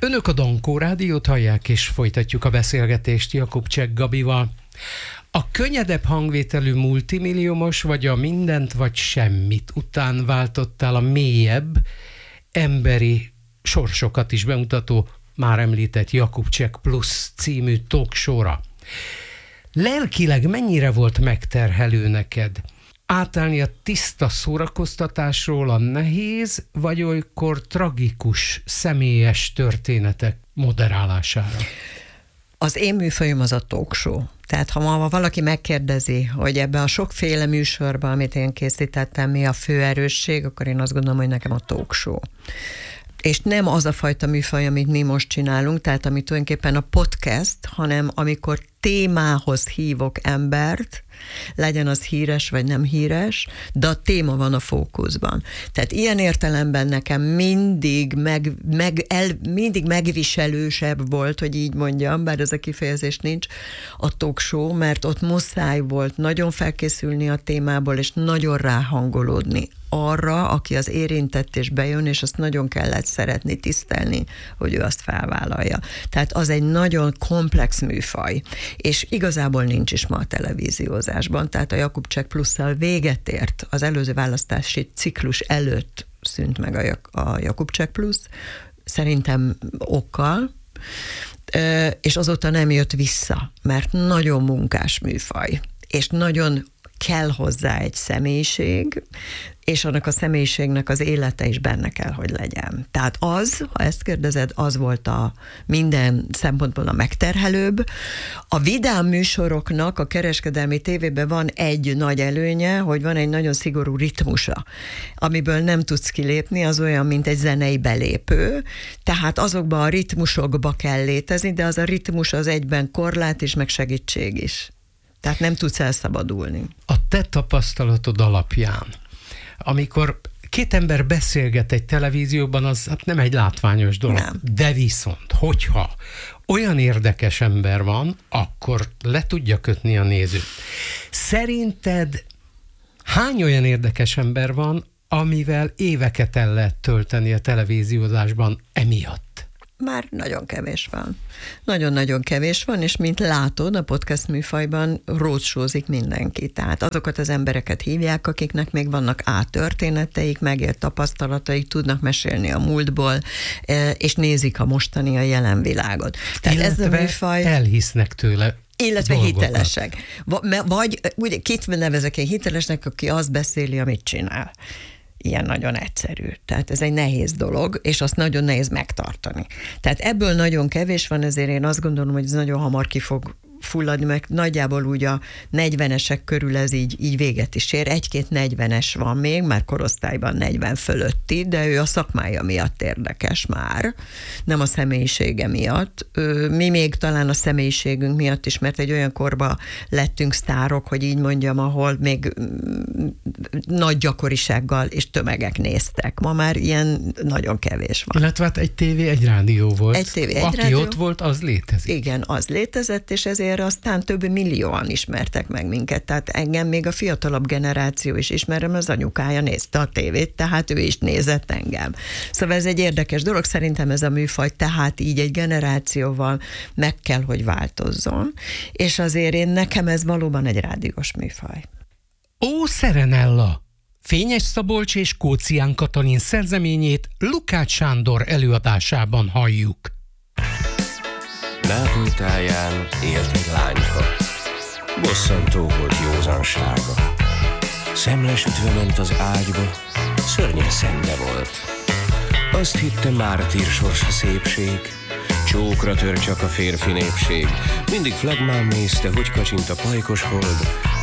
Önök a Dankó Rádiót hallják, és folytatjuk a beszélgetést Jakubcsek Gabival. A könnyedebb hangvételű multimilliómos vagy a mindent vagy semmit után váltottál a mélyebb, emberi sorsokat is bemutató, már említett Jakubcsek Plus című talkshowra. Lelkileg mennyire volt megterhelő neked átállni a tiszta szórakoztatásról a nehéz, vagy olykor tragikus, személyes történetek moderálására? Az én műfajom az a talkshow. Tehát ha ma valaki megkérdezi, hogy ebben a sokféle műsorban, amit én készítettem, mi a fő erősség, akkor én azt gondolom, hogy nekem a talkshow. És nem az a fajta műfaj, amit mi most csinálunk, tehát ami tulajdonképpen a podcast, hanem amikor témához hívok embert, legyen az híres vagy nem híres, de a téma van a fókuszban. Tehát ilyen értelemben nekem mindig megviselősebb volt, hogy így mondjam, bár ez a kifejezés nincs, a talkshow, mert ott muszáj volt nagyon felkészülni a témából, és nagyon ráhangolódni arra, aki az érintett és bejön, és azt nagyon kellett szeretni, tisztelni, hogy ő azt felvállalja. Tehát az egy nagyon komplex műfaj, és igazából nincs is ma a televíziózásban, tehát a Jakubcsek Plusszal véget ért, az előző választási ciklus előtt szűnt meg a Jakubcsek Plusz, szerintem okkal, és azóta nem jött vissza, mert nagyon munkás műfaj, és nagyon kell hozzá egy személyiség, és annak a személyiségnek az élete is benne kell, hogy legyen. Tehát az, ha ezt kérdezed, az volt a minden szempontból a megterhelőbb. A vidám műsoroknak a kereskedelmi tévében van egy nagy előnye, hogy van egy nagyon szigorú ritmusa, amiből nem tudsz kilépni, az olyan, mint egy zenei belépő, tehát azokban a ritmusokba kell létezni, de az a ritmus az egyben korlát is, meg segítség is. Tehát nem tudsz elszabadulni. A te tapasztalatod alapján, amikor két ember beszélget egy televízióban, az hát nem egy látványos dolog. Nem. De viszont, hogyha olyan érdekes ember van, akkor le tudja kötni a nézőt. Szerinted hány olyan érdekes ember van, amivel éveket el lehet tölteni a televíziózásban emiatt? Már nagyon kevés van. Nagyon-nagyon kevés van, és mint látod, a podcast műfajban roadshozik mindenki. Tehát azokat az embereket hívják, akiknek még vannak történeteik, megélt tapasztalataik, tudnak mesélni a múltból, és nézik a mostani, a jelen világot. Tehát illetve ez a műfaj... elhisznek tőle. Illetve dolgokat. Hitelesek. Vagy ugye kit nevezek én hitelesnek, aki azt beszéli, amit csinál. Ilyen nagyon egyszerű. Tehát ez egy nehéz dolog, és azt nagyon nehéz megtartani. Tehát ebből nagyon kevés van, ezért én azt gondolom, hogy ez nagyon hamar ki fog fulladni, meg nagyjából úgy a 40-esek körül ez így véget is ér. Egy-két 40-es van még, már korosztályban 40 fölötti, de ő a szakmája miatt érdekes már, nem a személyisége miatt. Mi még talán a személyiségünk miatt is, mert egy olyan korba lettünk sztárok, hogy így mondjam, ahol még nagy gyakorisággal és tömegek néztek. Ma már ilyen nagyon kevés van. Illetve hát egy tévé, egy rádió volt. Egy tévé, egy aki rádió. Ott volt, az létezik. Igen, az létezett, és ezért aztán több millióan ismertek meg minket. Tehát engem még a fiatalabb generáció is ismerem, az anyukája nézte a tévét, tehát ő is nézett engem. Szóval ez egy érdekes dolog, szerintem ez a műfaj, tehát így egy generációval meg kell, hogy változzon, és azért nekem ez valóban egy rádiós műfaj. Ó, Szerenella! Fényes Szabolcs és Kócián Katalin szerzeményét Lukács Sándor előadásában halljuk. Nápoly táján élt egy lányka, bosszantó volt józansága. Szemlesütve ment az ágyba, szörnyen szende volt. Azt hitte mártír sors a szépség, csókra tör csak a férfi népség. Mindig flagmán nézte, hogy kacsint a pajkos hold,